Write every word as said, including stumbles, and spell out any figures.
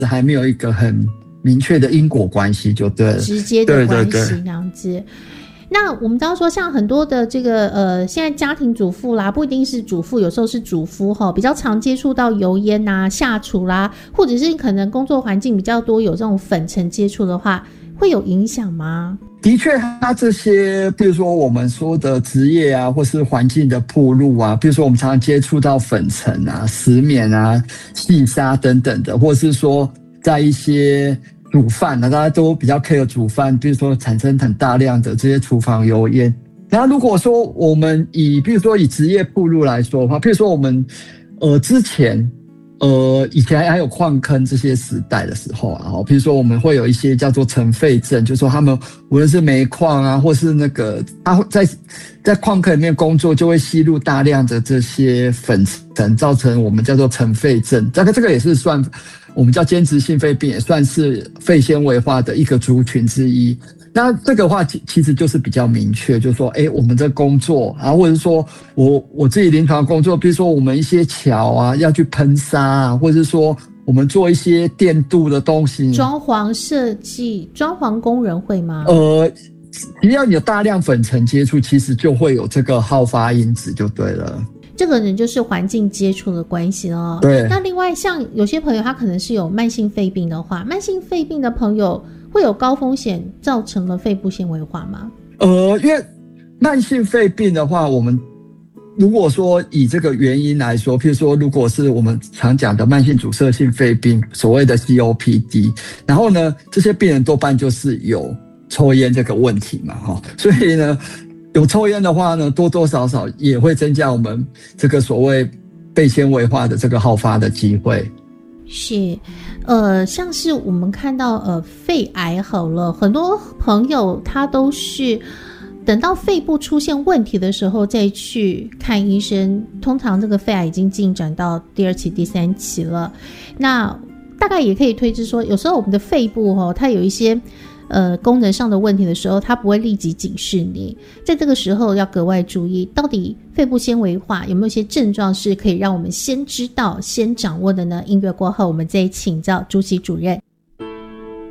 还没有一个很明确的因果关系就对了， 直接的关系对对对这样子。那我们知道说像很多的这个呃，现在家庭主妇啦，不一定是主妇，有时候是主夫齁，比较常接触到油烟啊、下厨啦，或者是可能工作环境比较多有这种粉尘接触的话，会有影响吗？ 的确，它这些，比如说我们说的职业啊，或是环境的暴露啊，比如说我们常常接触到粉尘啊、石棉啊、细沙等等的，或是说在一些煮饭啊，大家都比较 care 煮饭，比如说产生很大量的这些厨房油烟。然后如果说我们以，比如说以职业暴露来说的话，比如说我们呃之前。呃，以前还有矿坑这些时代的时候啊，比如说我们会有一些叫做尘肺症，就是说他们无论是煤矿啊，或是那个他在在矿坑里面工作，就会吸入大量的这些粉尘，造成我们叫做尘肺症。这个这个也是算我们叫间质性肺病，也算是肺纤维化的一个族群之一。那这个话其其实就是比较明确，就是说，哎，我们的工作啊，或者是说我我自己临床工作，比如说我们一些桥啊要去喷砂啊，或者是说我们做一些电镀的东西， 装潢设计、装潢工人会吗？ 呃，只要你有大量粉尘接触，其实就会有这个好发因子，就对了。 这个人就是环境接触的关系了。 对。 那另外，像有些朋友他可能是有慢性肺病的话，慢性肺病的朋友会有高风险造成了肺部纤维化吗？ 呃，因为慢性肺病的话，我们如果说以这个原因来说，譬如说，如果是我们常讲的慢性阻塞性肺病，所谓的 C O P D， 然后呢，这些病人多半就是有抽烟这个问题嘛，哈，所以呢，有抽烟的话呢，多多少少也会增加我们这个所谓肺纤维化的这个好发的机会。 是，呃，像是我们看到呃肺癌好了，很多朋友他都是等到肺部出现问题的时候再去看医生，通常这个肺癌已经进展到第二期、第三期了。那大概也可以推知说，有时候我们的肺部哦，它有一些呃功能上的问题的时候，它不会立即警示你，在这个时候要格外注意，到底肺部纤维化有没有一些症状是可以让我们先知道、先掌握的呢？音乐过后，我们再请教朱琦主任。